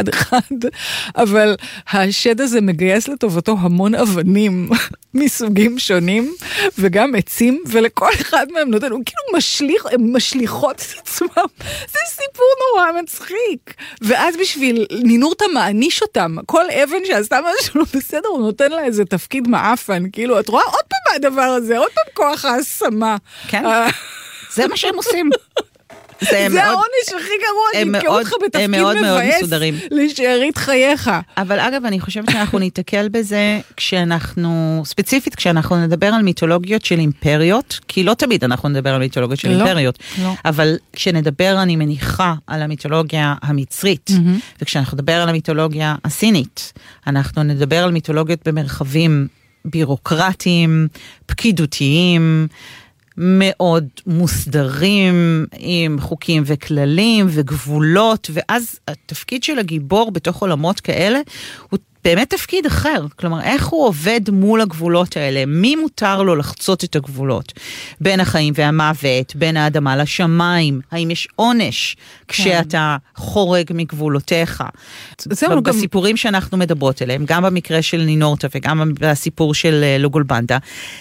אבל השד הזה מגייס לטובתו המון אבנים מסוגים שונים, וגם עצים, ולכל אחד מהם נותן, הוא כאילו משליחות את עצמם, זה סיפור נורא מצחיק. ואז בשביל נינורטה מעניש אותם, כל אבן שעשתה משהו לא בסדר, הוא נותן לה איזה תפקיד מעפן, כאילו, את רואה עוד פעם הדבר הזה, עוד פעם כוח ההשמה. כן, זה מה שהם עושים. זה העונש הכי גרוע, נתקעו אותך בתפקיד מבאס לשארית חייך. אבל אגב, אני חושבת שאנחנו ניתקל בזה ספציפית כשאנחנו נדבר על מיתולוגיות של אימפריות, כי לא תמיד אנחנו נדבר על מיתולוגיות של אימפריות, אבל כשנדבר, אני מניחה, על המיתולוגיה המצרית, וכשאנחנו נדבר על המיתולוגיה הסינית, אנחנו נדבר על מיתולוגיות במרחבים בירוקרטיים, פקידותיים, מאוד מוסדרים עם חוקים וכללים וגבולות, ואז התפקיד של הגיבור בתוך עולמות כאלה הוא באמת תפקיד אחר. כלומר, איך הוא עובד מול הגבולות האלה? מי מותר לו לחצות את הגבולות? בין החיים והמוות, בין האדמה לשמיים. האם יש עונש כשאתה חורג מגבולותיך? בסיפורים שאנחנו מדברות עליהם, גם במקרה של נינורטה וגם בסיפור של לוגולבנדה,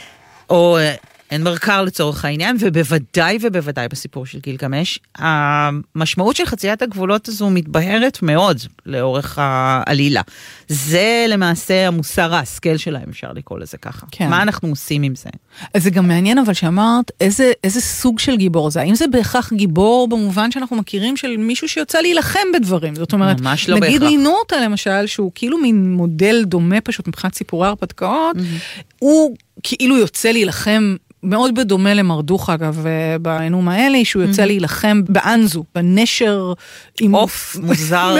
או אין מרקר לצורך העניין, ובוודאי בסיפור של גילגמש, המשמעות של חציית הגבולות הזו מתבהרת מאוד לאורך העלילה. זה למעשה המוסר ההשכל שלהם, אפשר לקרוא לזה ככה. כן. מה אנחנו עושים עם זה? אז זה גם מעניין, אבל שאמרת, איזה סוג של גיבור זה? האם זה בהכרח גיבור במובן שאנחנו מכירים של מישהו שיוצא להילחם בדברים? זאת אומרת, ממש לא נגיד נינורטה למשל, שהוא כאילו מין מודל דומה פשוט מבחינת סיפורי הרפתקאות, הוא כאילו יוצא להילחם מאוד בדומה למרדוך, אגב, בעינום האלה, שהוא יוצא להילחם באנזו, בנשר עם עוף מוזר,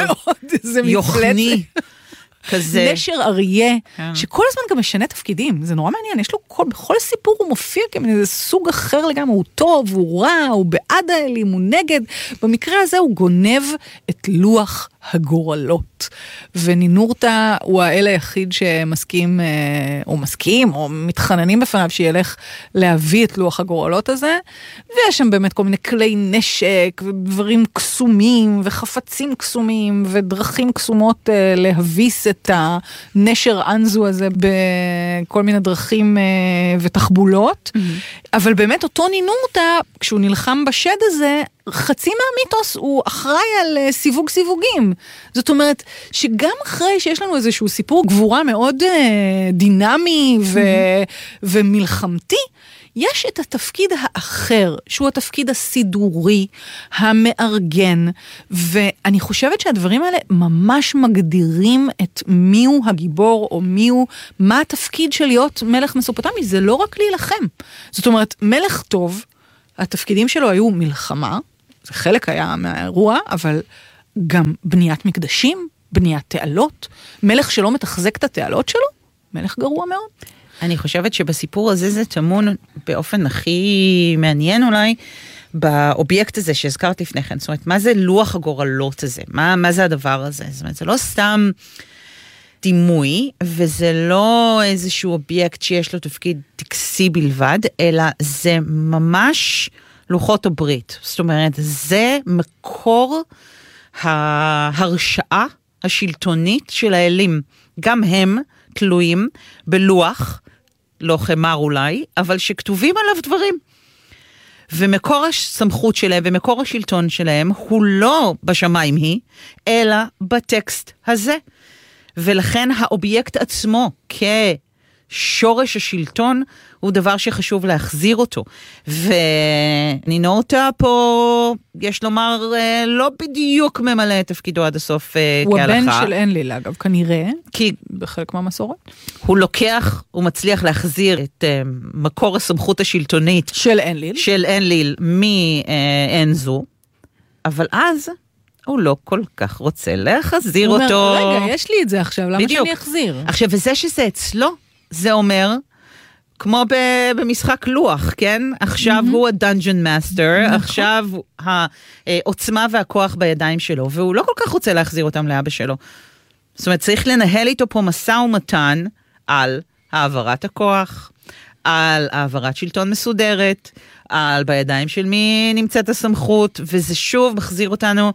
יוחני, כזה. נשר אריה, שכל הזמן גם משנה תפקידים, זה נורא מעניין, יש לו בכל סיפור הוא מופיע כאיזה סוג אחר לגמרי, הוא טוב, הוא רע, הוא בעד האלים, הוא נגד, במקרה הזה הוא גונב את לוח הגורלות, ונינורטה הוא האל היחיד שמסכים, או מתחננים בפניו שילך להביא את לוח הגורלות הזה, ויש שם באמת כל מיני כלי נשק, ודברים קסומים, וחפצים קסומים, ודרכים קסומות להביס את הנשר אנזו הזה בכל מיני דרכים ותחבולות, אבל באמת אותו נינורטה, כשהוא נלחם בשד הזה, חצי מהמיתוס הוא אחראי על סיווגים. זאת אומרת, שגם אחרי שיש לנו איזשהו סיפור גבורה מאוד דינמי ומלחמתי, יש את התפקיד האחר, שהוא התפקיד הסידורי, המארגן, ואני חושבת שהדברים האלה ממש מגדירים את מיהו הגיבור, או מה התפקיד של להיות מלך מסופוטמי, זה לא רק להילחם. זאת אומרת, מלך טוב, התפקידים שלו היו מלחמה, זה חלק היה מהאירוע, אבל גם בניית מקדשים, בניית תעלות, מלך שלא מתחזק את התעלות שלו, מלך גרוע מאוד. אני חושבת שבסיפור הזה זה טמון באופן הכי מעניין אולי, באובייקט הזה שהזכרת לפני כן. זאת אומרת, מה זה לוח הגורלות הזה? מה זה הדבר הזה? זאת אומרת, זה לא סתם דימוי, וזה לא איזשהו אובייקט שיש לו תפקיד טקסי בלבד, אלא זה ממש לוחות הברית. זאת אומרת, זה מקור ההרשאה השלטונית של האלים. גם הם תלויים בלוח, לא חמר אולי, אבל שכתובים עליו דברים. ומקור הסמכות שלהם ומקור השלטון שלהם הוא לא בשמיים היא, אלא בטקסט הזה. ולכן האובייקט עצמו כשורש השלטון הוא דבר שחשוב להחזיר אותו. ונינורטה פה, יש לומר, לא בדיוק ממלא את תפקידו עד הסוף הוא כהלכה. הבן של אנליל, אגב, כנראה, כי בחלק מהמסורת. הוא לוקח, הוא מצליח להחזיר את מקור הסמכות השלטונית של אנליל מאנזו, אבל אז הוא לא כל כך רוצה להחזיר אותו. הוא אומר, רגע, יש לי את זה עכשיו, למה שאני אחזיר? עכשיו, וזה שזה אצלו, זה אומר, כמו במשחק לוח, כן? עכשיו הוא הדונג'ן מאסטר, עכשיו העוצמה והכוח בידיים שלו, והוא לא כל כך רוצה להחזיר אותם לאבא שלו. זאת אומרת, צריך לנהל איתו פה משא ומתן על העברת הכוח, על העברת שלטון מסודרת, על בידיים של מי נמצאת הסמכות, וזה שוב מחזיר אותנו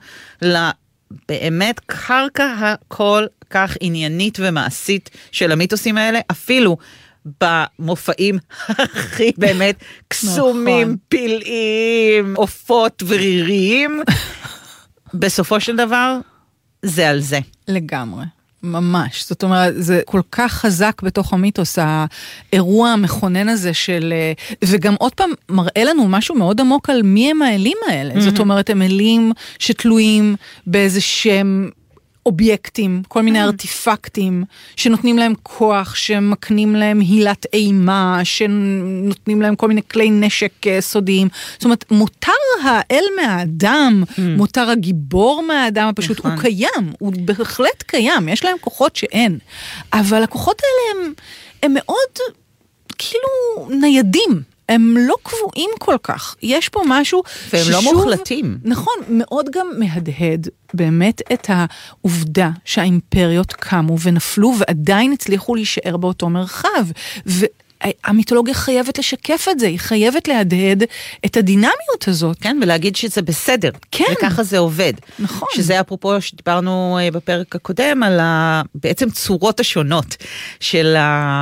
באמת קרקע הכל כך עניינית ומעשית של המיתוסים האלה, אפילו במופעים הכי באמת קסומים, פלאים, עופות וריריים, בסופו של דבר זה על זה. לגמרי. ממש, זאת אומרת, זה כל כך חזק בתוך המיתוס, האירוע המכונן הזה של, וגם עוד פעם מראה לנו משהו מאוד עמוק על מי הם האלים האלה, זאת אומרת, הם אלים שתלויים באיזה שם אובייקטים, כל מיני ארטיפקטים, שנותנים להם כוח, שמקנים להם הילת אימה, שנותנים להם כל מיני כלי נשק סודיים. זאת אומרת, מותר האל מהאדם, מותר הגיבור מהאדם, הפשוט הוא קיים, הוא בהחלט קיים, יש להם כוחות שאין. אבל הכוחות האלה הם מאוד כאילו ניידים. הם לא קבועים כל כך. יש פה משהו והם לא מוחלטים. נכון, מאוד גם מהדהד באמת את העובדה שהאימפריות קמו ונפלו ועדיין הצליחו להישאר באותו מרחב. והמיתולוגיה חייבת לשקף את זה, היא חייבת להדהד את הדינמיות הזאת. כן, ולהגיד שזה בסדר. כן. וככה זה עובד. נכון. שזה אפרופו שדיברנו בפרק הקודם על בעצם צורות השונות של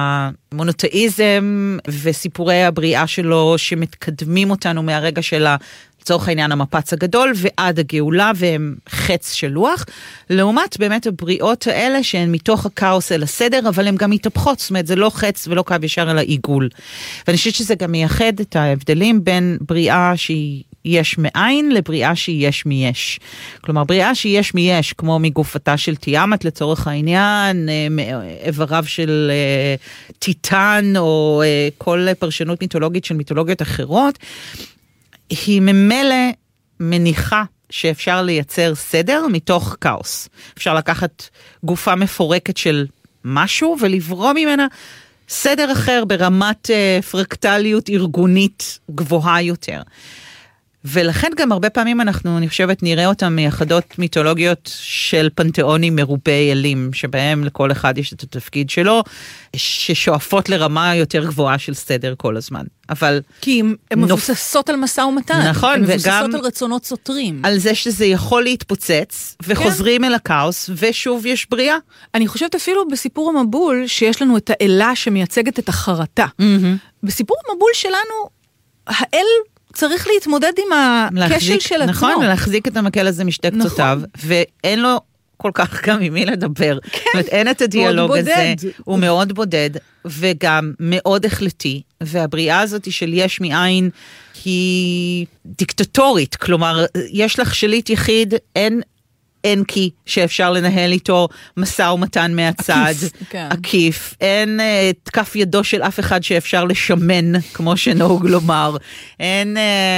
המונותאיזם וסיפורי הבריאה שלו שמתקדמים אותנו מהרגע של לצורך העניין המפץ הגדול ועד הגאולה והם חץ של לוח, לעומת באמת הבריאות האלה שהן מתוך הכאוס אל הסדר, אבל הן גם מתהפכות, זאת אומרת זה לא חץ ולא קו ישר אלא עיגול. ואני חושבת שזה גם מייחד את ההבדלים בין בריאה שהיא יש מאין לבריאה שהיא יש מיש. כלומר, בריאה שהיא יש מיש, כמו מגופתה של תיאמת לצורך העניין, איבריו של טיטן, או כל פרשנות מיתולוגית של מיתולוגיות אחרות, היא ממילא מניחה שאפשר לייצר סדר מתוך כאוס. אפשר לקחת גופה מפורקת של משהו ולברוא ממנה סדר אחר ברמת פרקטליות ארגונית גבוהה יותר. ולכן גם הרבה פעמים אנחנו, אני חושבת, נראה אותם מייחדות מיתולוגיות של פנתיאונים מרובי אלים, שבהם לכל אחד יש את התפקיד שלו, ששואפות לרמה יותר גבוהה של סדר כל הזמן. אבל כי הן מבוססות על משא ומתן. נכון, הן מבוססות וגם על רצונות סותרים. על זה שזה יכול להתפוצץ, וחוזרים אל הכאוס, ושוב יש בריאה. אני חושבת אפילו בסיפור המבול, שיש לנו את האלה שמייצגת את החרטה. בסיפור המבול שלנו, האל צריך להתמודד עם הכשל של עצמו. נכון, להחזיק את המקל הזה משתי קצותיו, ואין לו כל כך גם עם מי לדבר. זאת אומרת, אין את הדיאלוג הזה, הוא מאוד בודד, וגם מאוד החלטי, והבריאה הזאת של יש מאין היא דיקטטורית, כלומר, יש לך שליט יחיד, אין כי שאפשר לנהל איתו מסע ומתן מהצד, עקיף, אין כף ידו של אף אחד שאפשר לשמן, כמו שנהוג לומר, אין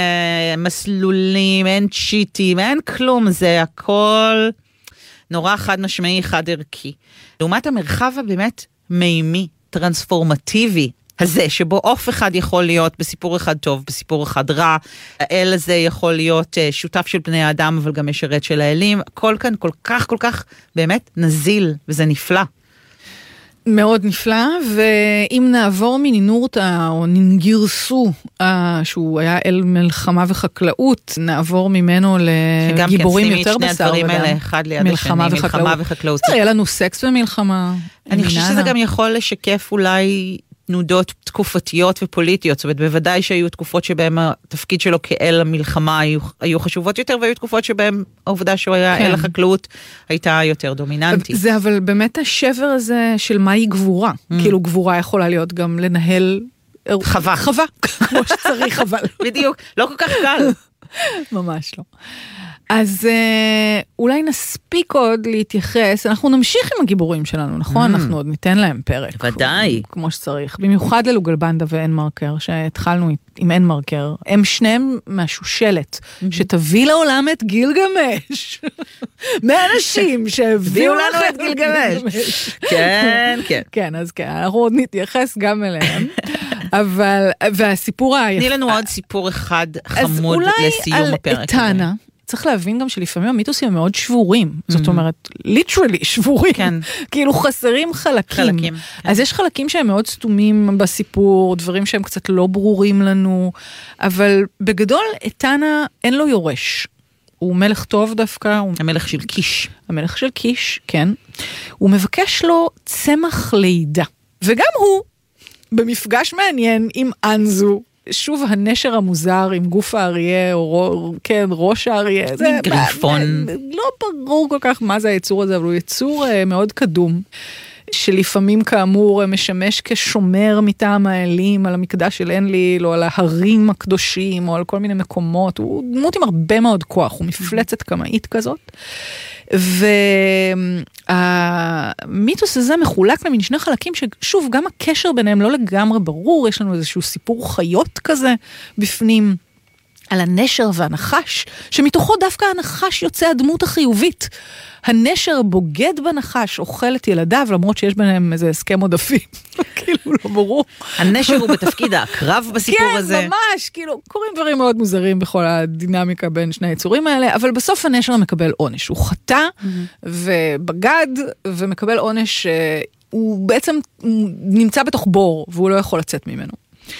מסלולים, אין צ'יטים, אין כלום, זה הכל נורא חד משמעי, חד ערכי. לעומת המרחב הבאמת מימי, טרנספורמטיבי, הזה, שבו אוף אחד יכול להיות בסיפור אחד טוב, בסיפור אחד רע, האל הזה יכול להיות שותף של בני האדם, אבל גם משרת של האלים, הכל כאן כל כך באמת נזיל, וזה נפלא. מאוד נפלא, ואם נעבור מנינורתא, או ננגירסו, שהוא היה אל מלחמה וחקלאות, נעבור ממנו לגיבורים יותר בשר ודם. אחד ליד השני, מלחמה וחקלאות. היה לנו סקס במלחמה. אני חושבת שזה גם יכול לשקף אולי תנודות תקופתיות ופוליטיות, זאת אומרת, בוודאי שהיו תקופות שבהם התפקיד שלו כאל המלחמה היו חשובות יותר, והיו תקופות שבהם העובדה שהוא היה אל החקלאות הייתה יותר דומיננטית. זה אבל באמת השבר הזה של מהי גבורה, כאילו גבורה יכולה להיות גם לנהל חווה, כמו שצריך, אבל בדיוק, לא כל כך קל. ממש לא. אז אולי נספיק עוד להתייחס, אנחנו נמשיך עם הגיבורים שלנו, נכון? אנחנו עוד ניתן להם פרק. ודאי. כמו שצריך. במיוחד ללוגלבנדה ואין מרקר, שהתחלנו עם אין מרקר. הם שניהם מהשושלת, שתביא לעולם את גילגמש. מהאנשים שהביאו לנו את גילגמש. כן, כן. כן, אז כן, אנחנו עוד נתייחס גם אליהם. אבל, והסיפור תני לנו עוד סיפור אחד חמוד לסיום הפרק. אז אולי על איתנה, צריך להבין גם שלפעמים המיתוסים הם מאוד שבורים, זאת אומרת, literally שבורים, כאילו חסרים חלקים. אז יש חלקים שהם מאוד סתומים בסיפור, דברים שהם קצת לא ברורים לנו, אבל בגדול איתנה אין לו יורש. הוא מלך טוב דווקא. המלך של קיש. המלך של קיש, כן. הוא מבקש לו צמח לידה. וגם הוא, במפגש מעניין עם אנזו, שוב הנשר המוזר עם גוף האריה, או כן, ראש האריה. זה גריפון. לא ברור כל כך מה זה היצור הזה, אבל הוא יצור מאוד קדום, שלפעמים כאמור משמש כשומר מטעם האלים על המקדש של אנליל, או על ההרים הקדושים, או על כל מיני מקומות. הוא דמות עם הרבה מאוד כוח, הוא מפלצת קמאית כזאת. והמיתוס הזה מחולק למין שני חלקים ששוב, גם הקשר ביניהם לא לגמרי ברור, יש לנו איזשהו סיפור חיות כזה בפנים, על הנשר והנחש, שמתוכו דווקא הנחש יוצא הדמות החיובית. הנשר בוגד בנחש, אוכל את ילדיו, למרות שיש ביניהם איזה הסכם עודפים. כאילו, לא ברור. הנשר הוא בתפקיד הקרב בסיפור הזה. כן, ממש, כאילו, קוראים דברים מאוד מוזרים בכל הדינמיקה בין שני היצורים האלה, אבל בסוף הנשר מקבל עונש. הוא חטא ובגד, ומקבל עונש, הוא בעצם נמצא בתוך בור, והוא לא יכול לצאת ממנו.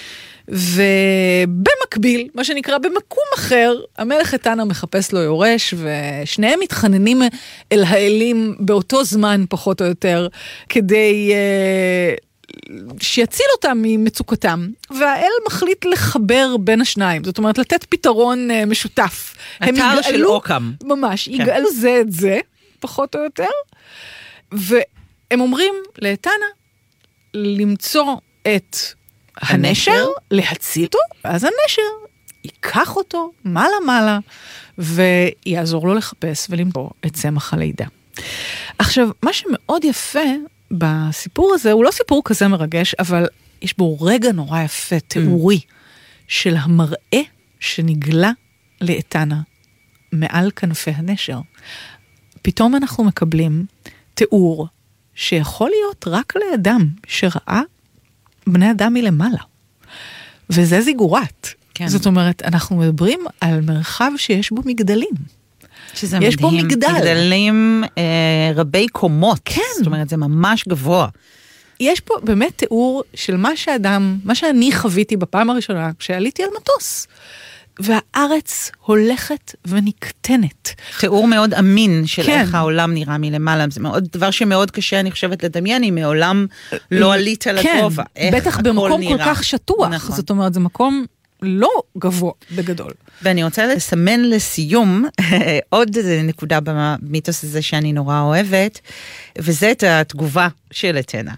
ובמקביל, מה שנקרא במקום אחר, המלך איתנה מחפש לו יורש, ושניהם מתחננים אל האלים באותו זמן פחות או יותר, כדי שיציל אותם ממצוקתם, והאל מחליט לחבר בין השניים, זאת אומרת לתת פתרון משותף. אתר של אוקם. ממש, יגאלו זה את זה, פחות או יותר, והם אומרים לאיתנה למצוא את הנשר, להציל אותו, אז הנשר ייקח אותו מעלה, ויעזור לו לחפש ולמצוא את צמח הלידה. עכשיו, מה שמאוד יפה בסיפור הזה, הוא לא סיפור כזה מרגש, אבל יש בו רגע נורא יפה, תיאורי, של המראה שנגלה לאיתנה מעל כנפי הנשר. פתאום אנחנו מקבלים תיאור שיכול להיות רק לאדם שראה בני אדם מלמעלה. וזה זיגורת. כן. זאת אומרת, אנחנו מדברים על מרחב שיש בו מגדלים. שזה מדהים. יש בו מגדל. מגדלים רבי קומות. כן. זאת אומרת, זה ממש גבוה. יש פה באמת תיאור של מה שאני חוויתי בפעם הראשונה, כשעליתי על מטוס. והארץ הולכת ונקטנת. תיאור מאוד אמין של איך העולם נראה מלמעלה. זה דבר שמאוד קשה, אני חושבת, לדמיין, אם מעולם לא עלית על הגובה. בטח במקום כל כך שטוח. זאת אומרת, זה מקום לא גבוה בגדול. ואני רוצה לסמן לסיום עוד נקודה במיתוס הזה שאני נורא אוהבת, וזה את התגובה של אתנה,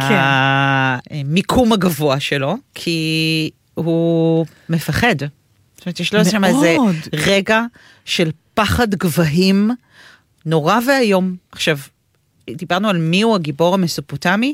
למיקום הגבוה שלו, כי הוא מפחד. זאת אומרת, יש לו שם איזה רגע של פחד גבהים, נורא והיום. עכשיו, דיברנו על מי הוא הגיבור המסופוטמי,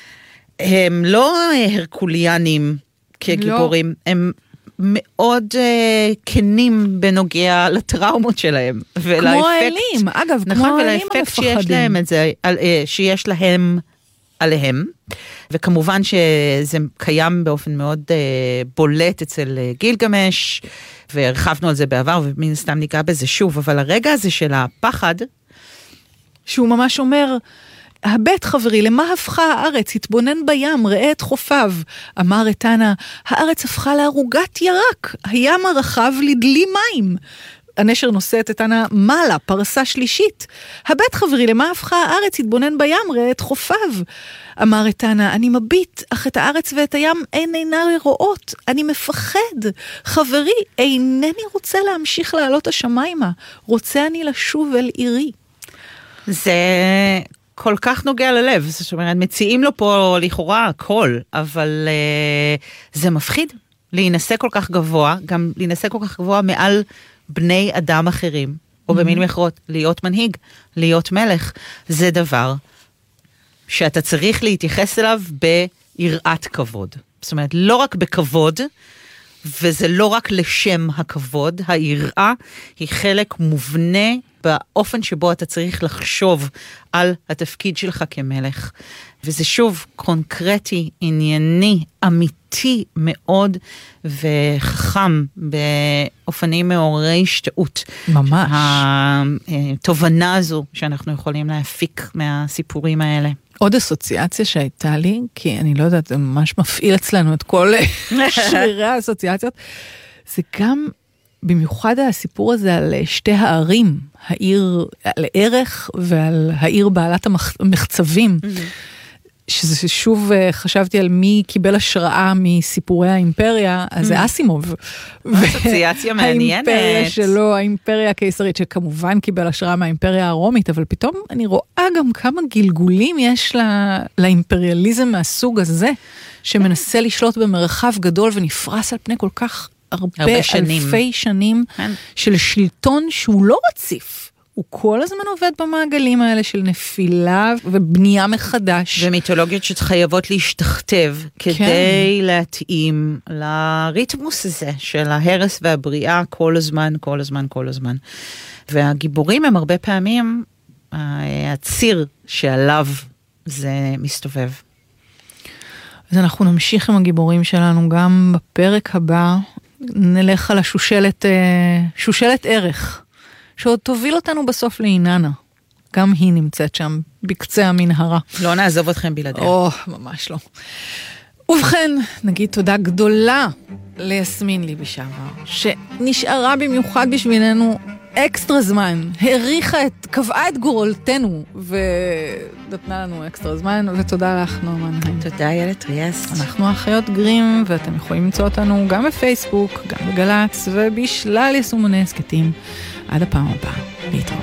הם לא הרקוליאנים כגיבורים, הם מאוד כנים בנוגע לטראומות שלהם. כמו האלים, אגב, כמו האלים המפחדים. שיש להם עליהם, וכמובן שזה קיים באופן מאוד בולט אצל גילגמש, והרחבנו על זה בעבר, ומן סתם ניגע בזה שוב, אבל הרגע הזה של הפחד, שהוא ממש אומר, הבט חברי, למה הפכה הארץ? התבונן בים, ראה את חופיו. אמר אתנה, הארץ הפכה לערוגת ירק, הים הרחב לדלי מים. הנשר נושא את אתנה מעלה, פרסה שלישית. הבט חברי, למה הפכה הארץ? התבונן בים, ראה את חופיו. אמר אתנה, אני מביט, אך את הארץ ואת הים אינה רואות. אני מפחד. חברי, אינני רוצה להמשיך לעלות השמיימה. רוצה אני לשוב אל עירי. זה כל כך נוגע ללב, זאת אומרת, מציעים לו פה לכאורה הכל, אבל זה מפחיד להינשא כל כך גבוה, גם להינשא כל כך גבוה מעל בני אדם אחרים, או במילים אחרות, להיות מנהיג, להיות מלך, זה דבר שאתה צריך להתייחס אליו ביראת כבוד. זאת אומרת, לא רק בכבוד, וזה לא רק לשם הכבוד, היראה היא חלק מובנה באופן שבו אתה צריך לחשוב על התפקיד שלך כמלך. וזה שוב קונקרטי, ענייני, אמיתי מאוד, וחכם באופנים מעוררי השתאות. ממש. התובנה הזו שאנחנו יכולים להפיק מהסיפורים האלה. עוד אסוציאציה שהייתה לי, כי אני לא יודעת, זה ממש מפעיל אצלנו את כל שרירי האסוציאציות, זה גם במיוחד הסיפור הזה על שתי הערים, העיר על ערך ועל העיר בעלת המחצבים, שזה שוב חשבתי על מי קיבל השראה מסיפורי האימפריה, אז זה אסימוב. אסוציאציה מעניינת. האימפריה שלו, האימפריה הקיסרית, שכמובן קיבל השראה מהאימפריה הרומית, אבל פתאום אני רואה גם כמה גלגולים יש לאימפריאליזם מהסוג הזה, שמנסה לשלוט במרחב גדול ונפרס על פני כל כך הרבה אלפי שנים של שלטון שהוא לא רציף. הוא כל הזמן עובד במעגלים האלה של נפילה ובנייה מחדש. ומיתולוגיות שחייבות להשתכתב כדי להתאים לריתמוס הזה של ההרס והבריאה כל הזמן, כל הזמן, כל הזמן. והגיבורים הם הרבה פעמים הציר שעליו זה מסתובב. אז אנחנו נמשיך עם הגיבורים שלנו גם בפרק הבא. נלך על שושלת ערך. שעוד תוביל אותנו בסוף לעיננה. גם היא נמצאת שם, בקצה המנהרה. לא נעזוב אתכם בלעדיה. ממש לא. ובכן, נגיד תודה גדולה ליסמין ליבי שעבר, שנשארה במיוחד בשבילנו אקסטרה זמן, קבעה את גורלתנו, ונתנה לנו אקסטרה זמן, ותודה לך, נועמן. תודה, איילת ריאס. אנחנו האחיות גרים, ואתם יכולים למצוא אותנו גם בפייסבוק, גם בגלץ, ובשלל יישומוני הסקטים. עד הפעם הבאה. להתראות.